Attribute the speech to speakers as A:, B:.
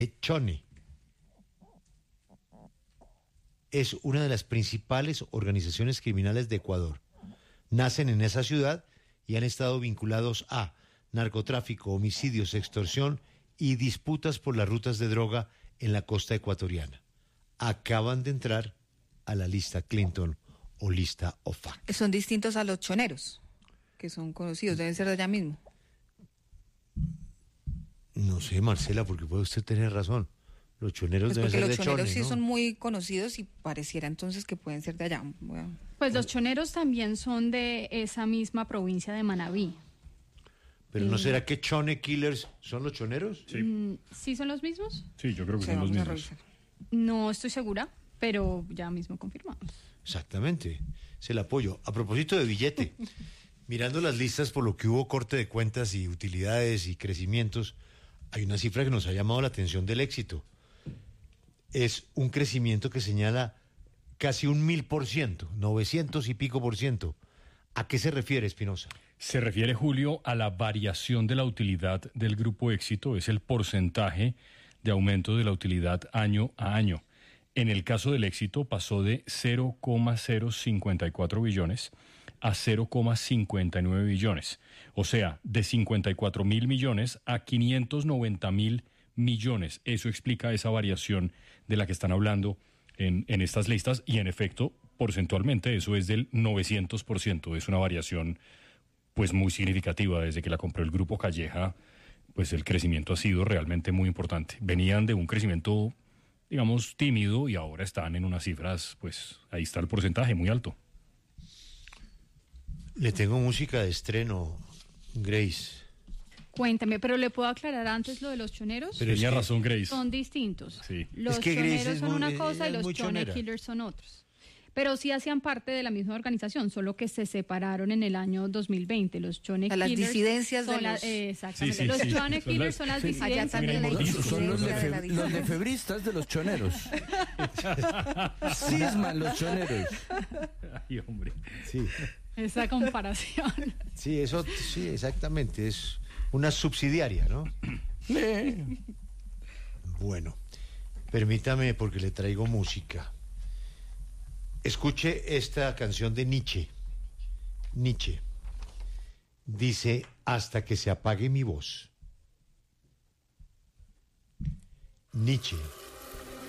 A: Chone es una de las principales organizaciones criminales de Ecuador. Nacen en esa ciudad y han estado vinculados a narcotráfico, homicidios, extorsión y disputas por las rutas de droga en la costa ecuatoriana. Acaban de entrar a la lista Clinton o lista OFAC.
B: Son distintos a los choneros, que son conocidos, deben ser de allá mismo.
A: No sé, Marcela, porque puede usted tener razón. Los choneros deben ser de Chone, ¿no?
B: Los choneros sí son muy conocidos y pareciera entonces que pueden ser de allá. Bueno.
C: Pues los choneros también son de esa misma provincia de Manabí.
A: ¿Pero no será que Chone Killers son los choneros?
D: Sí.
C: ¿Sí son los mismos?
D: Sí, yo creo que son los mismos.
C: No estoy segura, pero ya mismo confirmamos.
A: Exactamente, se le apoyo. A propósito de billete, mirando las listas por lo que hubo corte de cuentas y utilidades y crecimientos, hay una cifra que nos ha llamado la atención del éxito. Es un crecimiento que señala casi 1.000%, 900 y pico por ciento. ¿A qué se refiere, Espinosa?
D: Se refiere, Julio, a la variación de la utilidad del Grupo Éxito, es el porcentaje de aumento de la utilidad año a año. En el caso del Éxito pasó de 0,054 billones a 0,59 billones. O sea, de 54.000 millones a 590.000 millones. Eso explica esa variación de la que están hablando en estas listas y en efecto, porcentualmente, eso es del 900%. Es una variación pues muy significativa. Desde que la compró el Grupo Calleja, pues el crecimiento ha sido realmente muy importante. Venían de un crecimiento, digamos, tímido y ahora están en unas cifras, pues ahí está el porcentaje muy alto.
A: Le tengo música de estreno, Grace.
C: Cuéntame, pero ¿le puedo aclarar antes lo de los choneros?
D: Pero tenía razón, Grace.
C: Son distintos.
D: Sí.
C: Los choneros son una cosa y los Chone Killers son otros. Pero sí hacían parte de la misma organización, solo que se separaron en el año 2020. Los Chone Killers.
B: Las disidencias de los...
C: exactamente.
D: Sí, sí,
C: los
D: sí.
C: Chone Killers son las disidencias.
B: Allá también hay
E: Son los
B: disidencia de la
E: lefebristas de los choneros. Cisman los choneros.
D: Ay, hombre.
A: Sí.
C: Esa comparación.
A: Sí, eso, sí, exactamente. Es una subsidiaria, ¿no? Bueno, permítame porque le traigo música. Escuche esta canción de Nietzsche. Nietzsche dice: hasta que se apague mi voz. Nietzsche.